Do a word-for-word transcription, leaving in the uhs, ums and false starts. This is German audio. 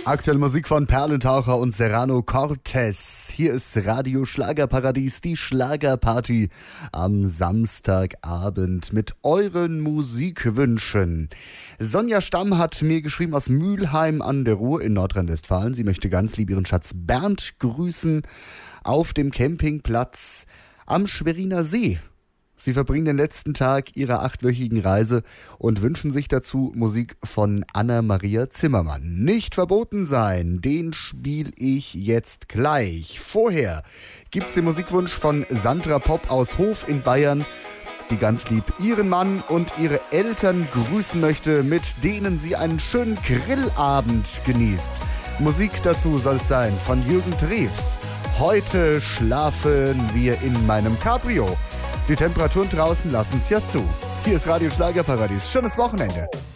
Aktuelle Musik von Perlentaucher und Serrano Cortez. Hier ist Radio Schlagerparadies, die Schlagerparty am Samstagabend mit euren Musikwünschen. Sonja Stamm hat mir geschrieben aus Mülheim an der Ruhr in Nordrhein-Westfalen. Sie möchte ganz lieb ihren Schatz Bernd grüßen auf dem Campingplatz am Schweriner See. Sie verbringen den letzten Tag ihrer achtwöchigen Reise und wünschen sich dazu Musik von Anna-Maria Zimmermann. Nicht verboten sein, den spiele ich jetzt gleich. Vorher gibt's den Musikwunsch von Sandra Popp aus Hof in Bayern, die ganz lieb ihren Mann und ihre Eltern grüßen möchte, mit denen sie einen schönen Grillabend genießt. Musik dazu soll's sein von Jürgen Drews. Heute schlafen wir in meinem Cabrio. Die Temperaturen draußen lassen es ja zu. Hier ist Radio Schlagerparadies. Schönes Wochenende.